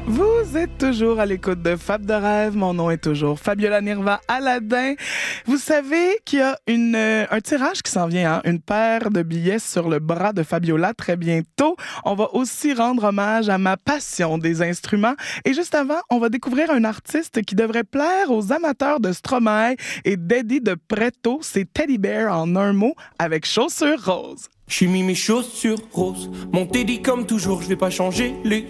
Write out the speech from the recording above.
Vous êtes toujours à l'écoute de Fab de rêve. Mon nom est toujours Fabiola Nirva Aladin. Vous savez qu'il y a un tirage qui s'en vient, hein? Une paire de billets sur le bras de Fabiola très bientôt. On va aussi rendre hommage à ma passion des instruments. Et juste avant, on va découvrir un artiste qui devrait plaire aux amateurs de Stromae et d'Eddie de Pretto. C'est Teddy Bear en un mot avec Chaussures roses. J'ai mis mes chaussures roses, mon Teddy comme toujours, je vais pas changer les